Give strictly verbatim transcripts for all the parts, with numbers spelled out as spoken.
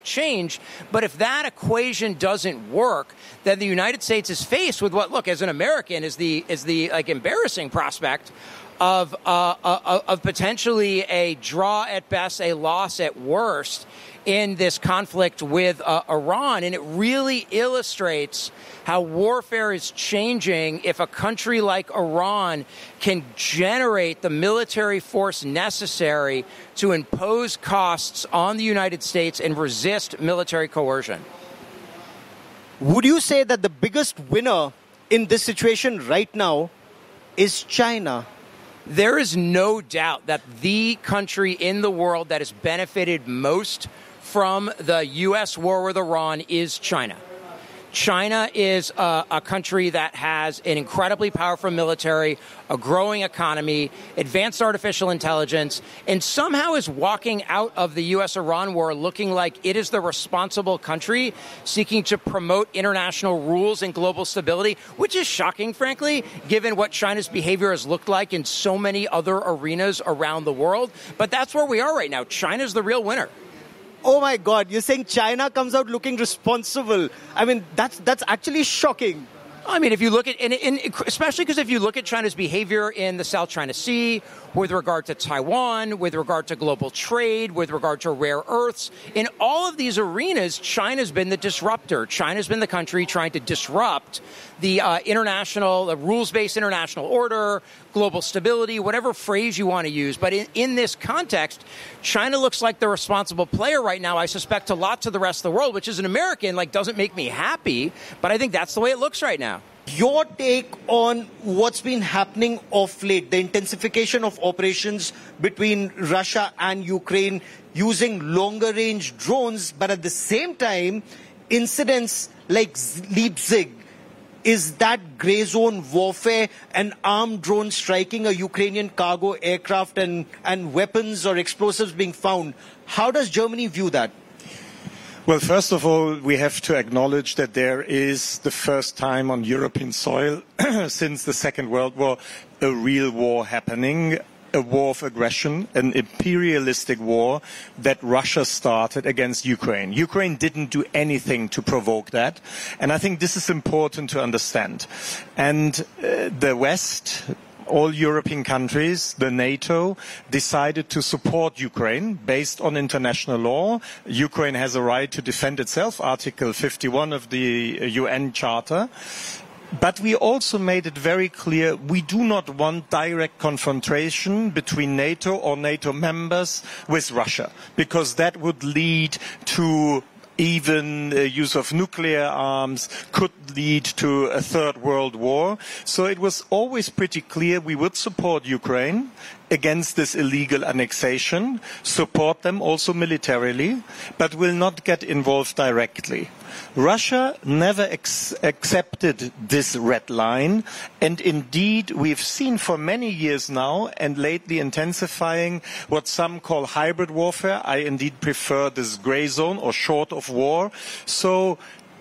change. But if that equation doesn't work, then the United States is faced with what, look, as an American, is the is the like embarrassing prospect of uh, uh, of potentially a draw at best, a loss at worst in this conflict with uh, Iran. And it really illustrates how warfare is changing if a country like Iran can generate the military force necessary to impose costs on the United States and resist military coercion. Would you say that the biggest winner in this situation right now is China? There is no doubt that the country in the world that has benefited most from the U S war with Iran is China. China is a, a country that has an incredibly powerful military, a growing economy, advanced artificial intelligence, and somehow is walking out of the U S Iran war looking like it is the responsible country seeking to promote international rules and global stability, which is shocking, frankly, given what China's behavior has looked like in so many other arenas around the world. But that's where we are right now. China's the real winner. Oh my God, you're saying China comes out looking responsible. I mean, that's that's actually shocking. I mean, if you look at, and, and especially because if you look at China's behavior in the South China Sea, with regard to Taiwan, with regard to global trade, with regard to rare earths, in all of these arenas, China's been the disruptor. China's been the country trying to disrupt the uh, international, the rules-based international order, global stability, whatever phrase you want to use. But in, in this context, China looks like the responsible player right now, I suspect, a lot to the rest of the world, which as an American, like, doesn't make me happy. But I think that's the way it looks right now. Your take on what's been happening of late, the intensification of operations between Russia and Ukraine using longer-range drones, but at the same time, incidents like Leipzig, is that grey zone warfare, an armed drone striking a Ukrainian cargo aircraft and, and weapons or explosives being found? How does Germany view that? Well, first of all, we have to acknowledge that there is the first time on European soil since the Second World War a real war happening, a war of aggression, an imperialistic war that Russia started against Ukraine. Ukraine didn't do anything to provoke that, and I think this is important to understand. And uh, the West, all European countries, the NATO, decided to support Ukraine based on international law. Ukraine has a right to defend itself, Article fifty-one of the U N Charter. But we also made it very clear we do not want direct confrontation between NATO or NATO members with Russia, because that would lead to even uh, use of nuclear arms, could lead to a third world war. So it was always pretty clear we would support Ukraine against this illegal annexation, support them also militarily, but will not get involved directly. Russia never ex- accepted this red line, and indeed we've seen for many years now, and lately intensifying, what some call hybrid warfare. I indeed prefer this grey zone or short of war. So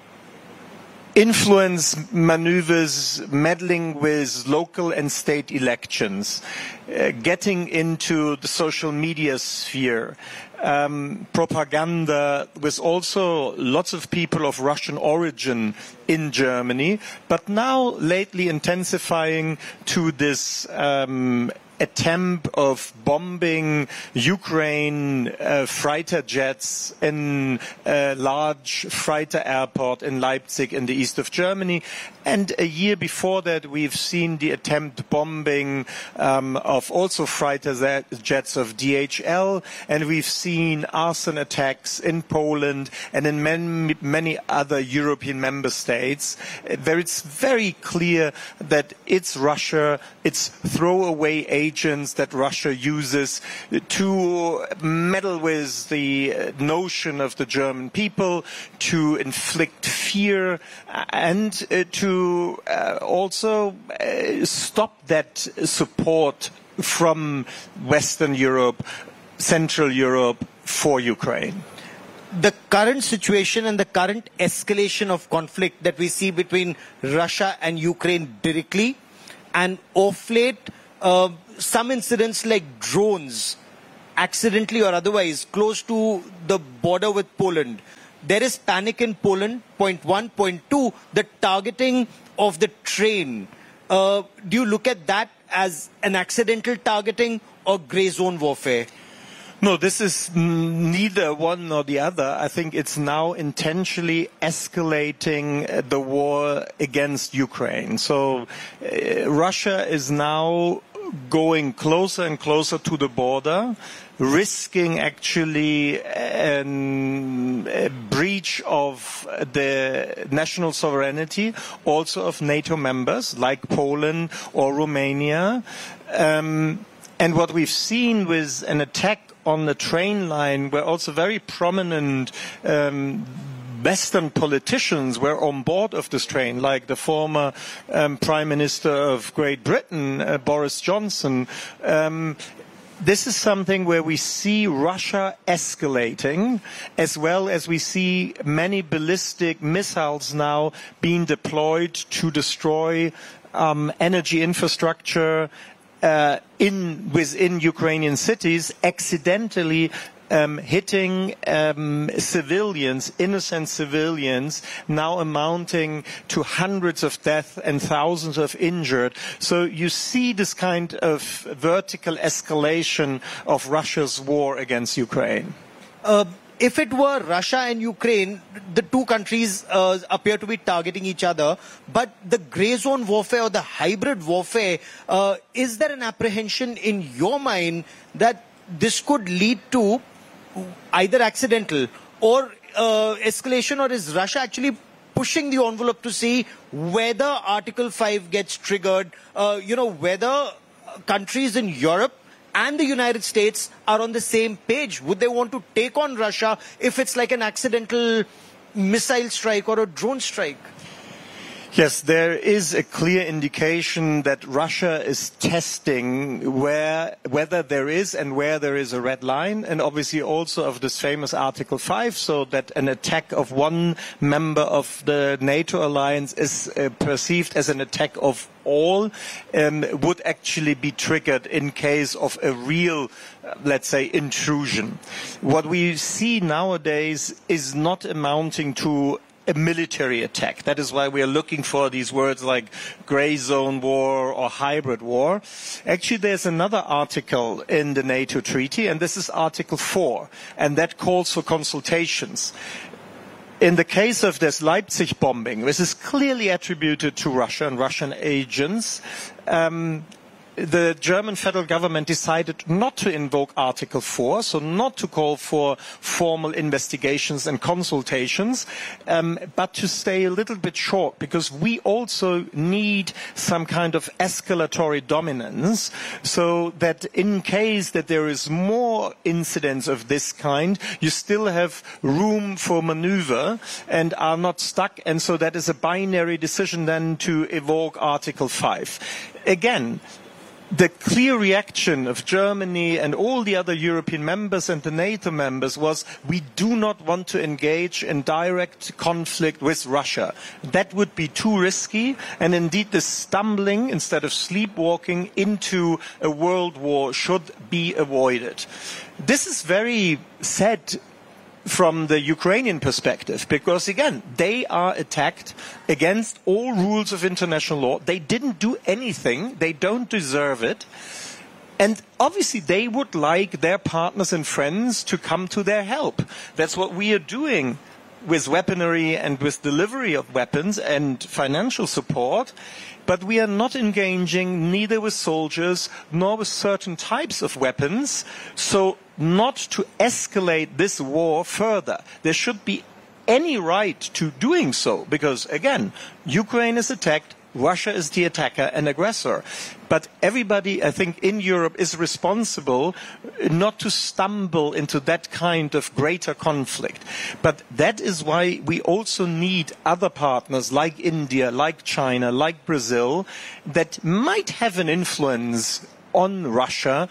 influence maneuvers, meddling with local and state elections, uh, getting into the social media sphere, um, propaganda with also lots of people of Russian origin in Germany, but now lately intensifying to this um, attempt of bombing Ukraine uh, fighter jets in a large fighter airport in Leipzig in the east of Germany. And a year before that, we've seen the attempt bombing um, of also fighter jets of D H L, and we've seen arson attacks in Poland and in many, many other European member states, where it's very clear that it's Russia, it's throwaway agents that Russia uses to meddle with the notion of the German people, to inflict fear, and uh, to uh, also uh, stop that support from Western Europe, Central Europe for Ukraine. The current situation and the current escalation of conflict that we see between Russia and Ukraine directly, and off late, uh, some incidents like drones accidentally or otherwise, close to the border with Poland. There is panic in Poland, point one. Point two, the targeting of the train. Uh, do you look at that as an accidental targeting or grey zone warfare? No, this is neither one nor the other. I think it's now intentionally escalating the war against Ukraine. So uh, Russia is now going closer and closer to the border, risking actually an, a breach of the national sovereignty, also of NATO members like Poland or Romania. Um, and what we've seen with an attack on the train line where also very prominent um, Western politicians were on board of this train, like the former um, Prime Minister of Great Britain, uh, Boris Johnson. Um, This is something where we see Russia escalating, as well as we see many ballistic missiles now being deployed to destroy um, energy infrastructure uh, in within Ukrainian cities, accidentally Um, hitting um, civilians, innocent civilians, now amounting to hundreds of deaths and thousands of injured. So you see this kind of vertical escalation of Russia's war against Ukraine. Uh, if it were Russia and Ukraine, the two countries uh, appear to be targeting each other, but the grey zone warfare or the hybrid warfare, uh, is there an apprehension in your mind that this could lead to either accidental or uh, escalation, or is Russia actually pushing the envelope to see whether Article five gets triggered, uh, you know, whether countries in Europe and the United States are on the same page? Would they want to take on Russia if it's like an accidental missile strike or a drone strike? Yes, there is a clear indication that Russia is testing where, whether there is and where there is a red line, and obviously also of this famous Article five, so that an attack of one member of the NATO alliance is uh, perceived as an attack of all, um, would actually be triggered in case of a real, uh, let's say, intrusion. What we see nowadays is not amounting to a military attack. That is why we are looking for these words like grey zone war or hybrid war. Actually, there's another article in the NATO treaty, and this is Article four, and that calls for consultations. In the case of this Leipzig bombing, this is clearly attributed to Russia and Russian agents. Um, The German federal government decided not to invoke Article four, so not to call for formal investigations and consultations, um, but to stay a little bit short, because we also need some kind of escalatory dominance, so that in case that there is more incidents of this kind, you still have room for maneuver and are not stuck, and so that is a binary decision then to evoke Article five. Again, the clear reaction of Germany and all the other European members and the NATO members was, we do not want to engage in direct conflict with Russia. That would be too risky, and indeed the stumbling instead of sleepwalking into a world war should be avoided. This is very sad from the Ukrainian perspective, because again, they are attacked against all rules of international law. They didn't do anything. They don't deserve it. And obviously they would like their partners and friends to come to their help. That's what we are doing with weaponry and with delivery of weapons and financial support. But we are not engaging neither with soldiers nor with certain types of weapons. So not to escalate this war further. There should be any right to doing so, because again, Ukraine is attacked, Russia is the attacker and aggressor. But everybody, I think, in Europe is responsible not to stumble into that kind of greater conflict. But that is why we also need other partners like India, like China, like Brazil, that might have an influence on Russia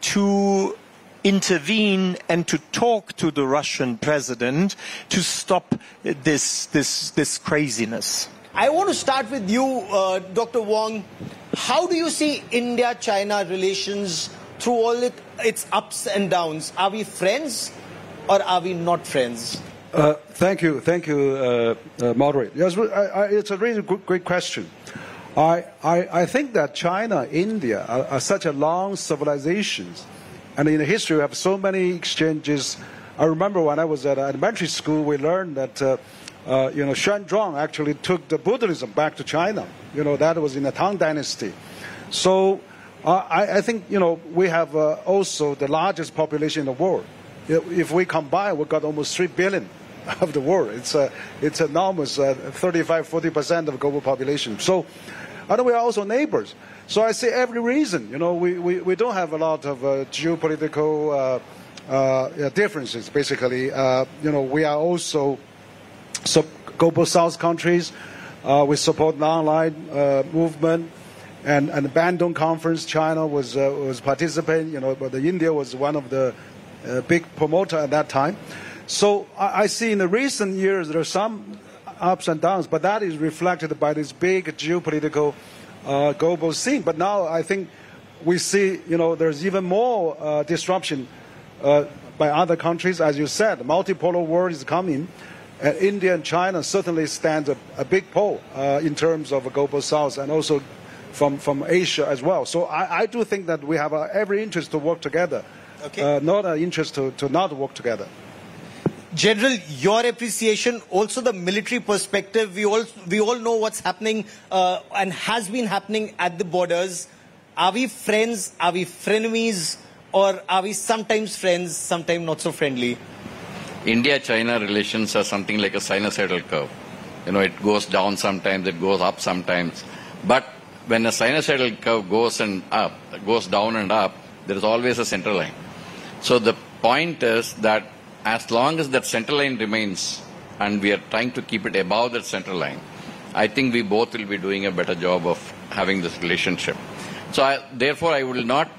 to intervene and to talk to the Russian president to stop this, this, this craziness. I want to start with you, uh, Doctor Wong. How do you see India-China relations through all it, its ups and downs. Are we friends or are we not friends? Uh, thank you, thank you, uh, uh, Moderate. Yes, I, I, it's a really good, great question. I, I, I think that China, India are, are such a long civilizations, and in the history we have so many exchanges. I remember when I was at elementary school, we learned that uh, uh, you know Xuanzang actually took the Buddhism back to China. You know that was in the Tang Dynasty. So uh, I, I think you know we have uh, also the largest population in the world. If we combine, we've got almost three billion of the world. It's a, it's enormous, uh, thirty-five, forty percent of the global population. So, and we are also neighbors. So I see every reason. You know, we, we, we don't have a lot of uh, geopolitical uh, uh, differences. Basically, uh, you know, we are also sub global South countries. Uh, we support non-aligned uh, movement, and and the Bandung Conference, China was uh, was participating. You know, but the India was one of the uh, big promoter at that time. So I see in the recent years there are some ups and downs, but that is reflected by this big geopolitical uh, global scene. But now I think we see, you know, there's even more uh, disruption uh, by other countries. As you said, the multipolar world is coming. Uh, India and China certainly stand a, a big pole uh, in terms of a global south, and also from, from Asia as well. So I, I do think that we have uh, every interest to work together, okay. uh, not an interest to, to not work together. General, your appreciation, also the military perspective. We all we all know what's happening uh, and has been happening at the borders. Are we friends? Are we frenemies? Or are we sometimes friends, sometimes not so friendly? India-China relations are something like a sinusoidal curve. You know, it goes down sometimes, it goes up sometimes. But when a sinusoidal curve goes and up, goes down and up, there is always a center line. So the point is that as long as that center line remains and we are trying to keep it above that center line, I think we both will be doing a better job of having this relationship. So I, therefore I will not,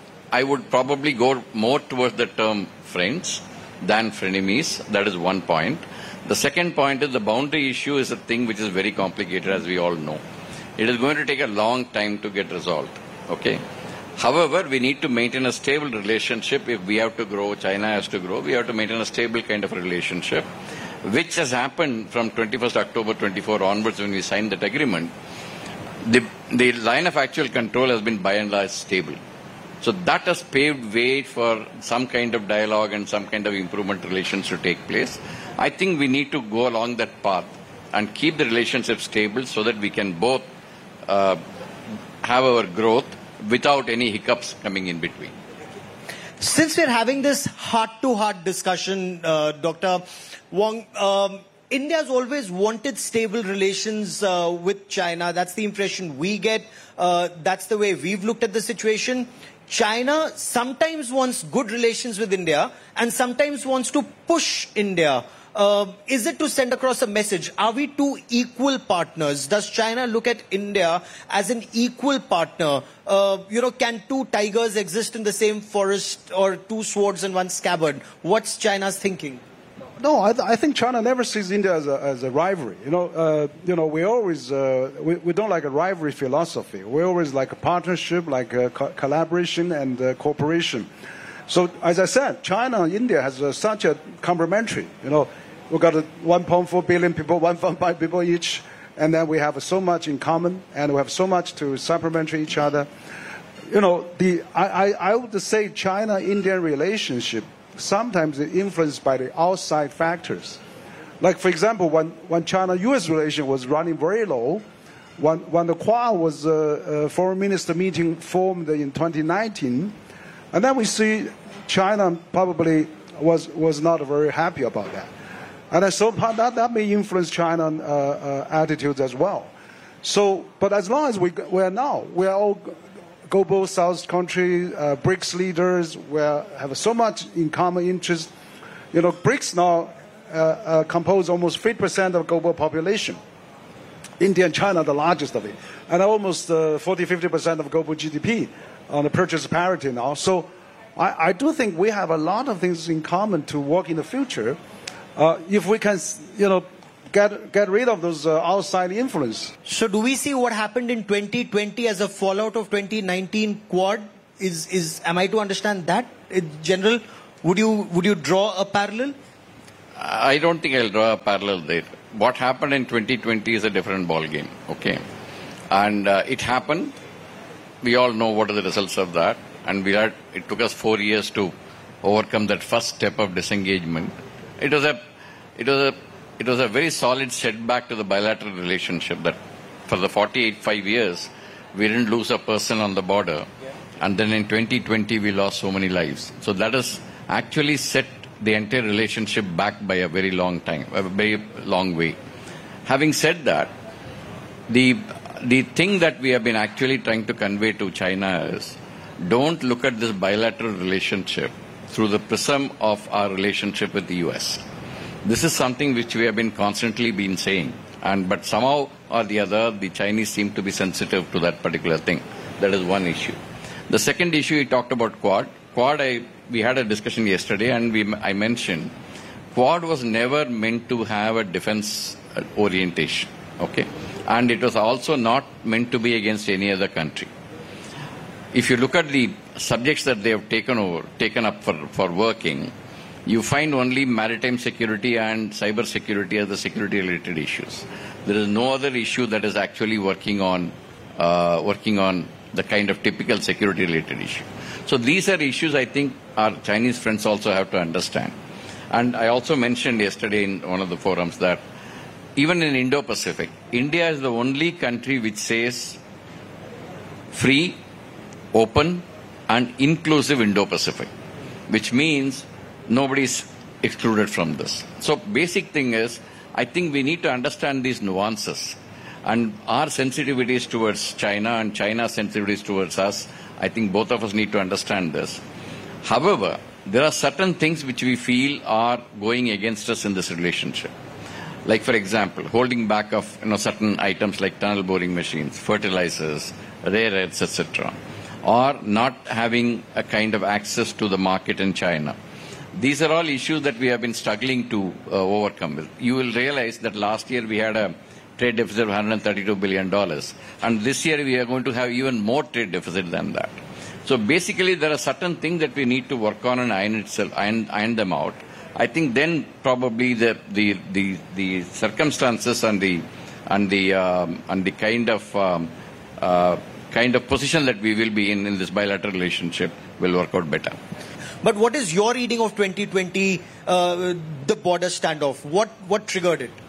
I would probably go more towards the term friends than frenemies. That is one point. The second point is the boundary issue is a thing which is very complicated, as we all know. It is going to take a long time to get resolved. Okay. However, we need to maintain a stable relationship. If we have to grow, China has to grow, we have to maintain a stable kind of a relationship, which has happened from twenty-first October twenty-four onwards when we signed that agreement. The, the line of actual control has been by and large stable. So that has paved way for some kind of dialogue and some kind of improvement relations to take place. I think we need to go along that path and keep the relationship stable so that we can both uh, have our growth without any hiccups coming in between. Since we're having this heart-to-heart discussion, uh, Doctor Wong, um, India's always wanted stable relations uh, with China. That's the impression we get. Uh, that's the way we've looked at the situation. China sometimes wants good relations with India and sometimes wants to push India. Uh, is it to send across a message? Are we two equal partners? Does China look at India as an equal partner? Uh, you know, can two tigers exist in the same forest, or two swords and one scabbard? What's China's thinking? No, I, th I think China never sees India as a, as a rivalry. You know, uh, you know, we always uh, we, we don't like a rivalry philosophy. We always like a partnership, like a co collaboration and uh, cooperation. So, as I said, China and India has uh, such a complementary. You know, we've got uh, one point four billion people, one point five people each, and then we have uh, so much in common, and we have so much to supplement each other. You know, the I I, I would say China-India relationship sometimes influenced by the outside factors. Like, for example, when, when China-U S relation was running very low, when, when the Quad was a uh, uh, foreign minister meeting formed in twenty nineteen, and then we see China probably was, was not very happy about that. And so that, that may influence China uh, uh, attitudes as well. So, but as long as we, we are now, we are all global South country, uh, BRICS leaders, we have so much in common interest. You know, BRICS now uh, uh, compose almost fifty percent of global population. India and China are the largest of it, and almost uh, forty to fifty percent of global G D P on the purchase parity now. So I, I do think we have a lot of things in common to work in the future. Uh, if we can, you know, Get, get rid of those uh, outside influence. So do we see what happened in twenty twenty as a fallout of twenty nineteen Quad? Is is am I to understand that, in general? Would you would you draw a parallel? I don't think I'll draw a parallel there. What happened in twenty twenty is a different ball game. Okay, and uh, it happened. We all know what are the results of that, and we had. It took us four years to overcome that first step of disengagement. It was a, it was a, it was a very solid setback to the bilateral relationship. That for the forty-eight five years, we didn't lose a person on the border, yeah. And then in twenty twenty we lost so many lives. So that has actually set the entire relationship back by a very long time, a very long way. Having said that, the the thing that we have been actually trying to convey to China is, don't look at this bilateral relationship through the prism of our relationship with the U S. This is something which we have been constantly been saying, and but somehow or the other, the Chinese seem to be sensitive to that particular thing. That is one issue. The second issue, he talked about Quad. Quad, I, we had a discussion yesterday, and we, I mentioned, Quad was never meant to have a defense orientation, okay? And it was also not meant to be against any other country. If you look at the subjects that they have taken over, taken up for, for working, you find only maritime security and cyber security as the security-related issues. There is no other issue that is actually working on uh, working on the kind of typical security-related issue. So these are issues I think our Chinese friends also have to understand. And I also mentioned yesterday in one of the forums that even in Indo-Pacific, India is the only country which says free, open, and inclusive Indo-Pacific, which means nobody is excluded from this. So basic thing is, I think we need to understand these nuances, and our sensitivities towards China and China's sensitivities towards us. I think both of us need to understand this. However, there are certain things which we feel are going against us in this relationship. Like, for example, holding back of you know certain items like tunnel boring machines, fertilizers, rare earths, et cetera, or not having a kind of access to the market in China. These are all issues that we have been struggling to uh, overcome. You will realize that last year we had a trade deficit of one hundred thirty-two billion dollars, and this year we are going to have even more trade deficit than that. So basically, there are certain things that we need to work on and iron itself, iron, iron them out. I think then probably the the the, the circumstances and the and the um, and the kind of um, uh, kind of position that we will be in in this bilateral relationship will work out better. But what is your reading of twenty twenty, uh, the border standoff? What what triggered it?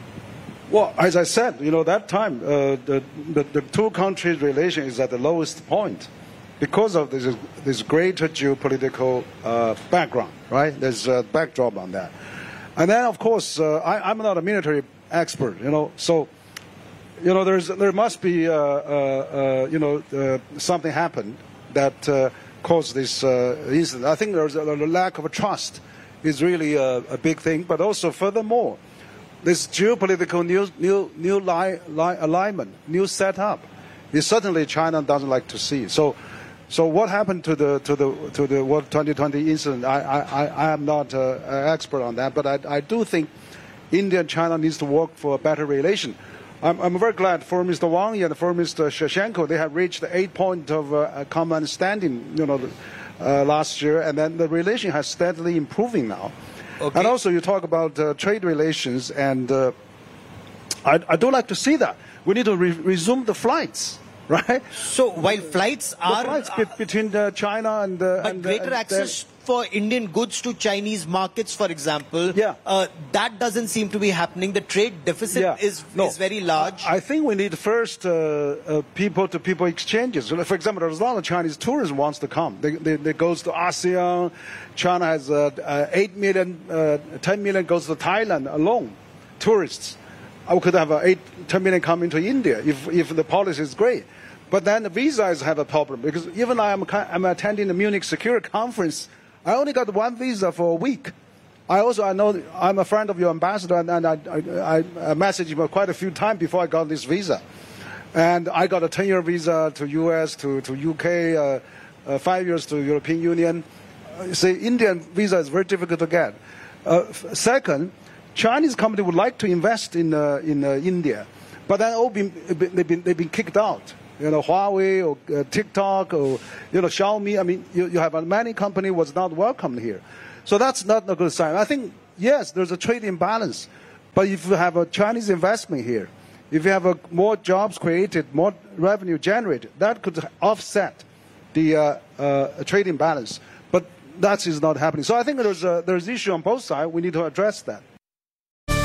Well, as I said, you know, that time uh, the, the the two countries' relation is at the lowest point because of this this greater geopolitical uh, background, right? There's a backdrop on that, and then of course uh, I, I'm not a military expert, you know, so you know there's there must be uh, uh, uh, you know uh, something happened that. Uh, caused this uh, incident. I think there's a, a lack of trust is really a, a big thing, but also furthermore, this geopolitical new new new li, li, alignment, new setup, is certainly China doesn't like to see. So, so what happened to the to the to the World twenty twenty incident? I I, I am not uh, an expert on that, but I I do think India and China needs to work for a better relation. I'm, I'm very glad for Mister Wang Yi and for Mister Shevchenko, they have reached the eight point of uh, common understanding, you know, uh, last year, and then the relation has steadily improving now. Okay. And also, you talk about uh, trade relations, and uh, I, I do like to see that. We need to re resume the flights, right? So while flights are the flights be between uh, China and uh, but and, greater and, access for Indian goods to Chinese markets, for example, yeah. uh, that doesn't seem to be happening. The trade deficit yeah. is no. is very large. I think we need first uh, uh, people-to-people exchanges. For example, there's a lot of Chinese tourism wants to come. They, they, they goes to ASEAN. China has uh, uh, eight million, uh, ten million goes to Thailand alone, tourists. I could have uh, eight, ten million coming to India if if the policy is great. But then the visas have a problem because even I am I'm attending the Munich Security Conference. I only got one visa for a week. I also I know I'm a friend of your ambassador, and, and I, I, I messaged him quite a few times before I got this visa. And I got a ten-year visa to U S, to, to U K, uh, uh, five years to European Union. Uh, see, Indian visa is very difficult to get. Uh, second, Chinese company would like to invest in uh, in uh, India, but then all been, they've been they've been kicked out. you know, Huawei or uh, TikTok or, you know, Xiaomi. I mean, you, you have a many company was not welcomed here. So that's not a good sign. I think, yes, there's a trade imbalance. But if you have a Chinese investment here, if you have a, more jobs created, more revenue generated, that could offset the uh, uh, trade imbalance. But that is not happening. So I think there's a, there's issue on both sides. We need to address that.